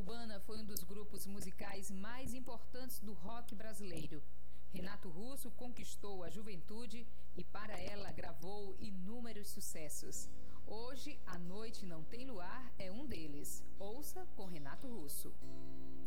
Urbana foi um dos grupos musicais mais importantes do rock brasileiro. Renato Russo conquistou a juventude e para ela gravou inúmeros sucessos. Hoje, A Noite Não Tem Luar é um deles. Ouça com Renato Russo.